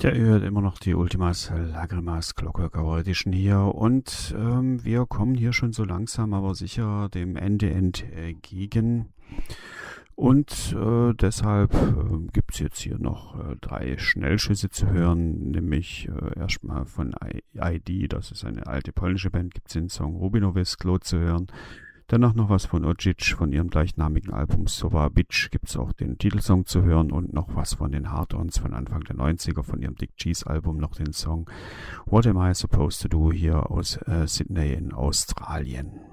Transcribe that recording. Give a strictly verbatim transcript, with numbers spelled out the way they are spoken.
Ja, ihr hört immer noch die Ultimas Lagrimas Clockwork Hour Edition hier und ähm, wir kommen hier schon so langsam aber sicher dem Ende entgegen und äh, deshalb äh, gibt es jetzt hier noch äh, drei Schnellschüsse zu hören, nämlich äh, erstmal von I D, das ist eine alte polnische Band, gibt es den Song Rubinowe Sklo zu hören. Danach noch was von Ojic, von ihrem gleichnamigen Album Sova Bitch gibt es auch den Titelsong zu hören und noch was von den Hard-Ons von Anfang der neunziger, von ihrem Dick Cheese Album noch den Song What Am I Supposed to Do hier aus äh, Sydney in Australien.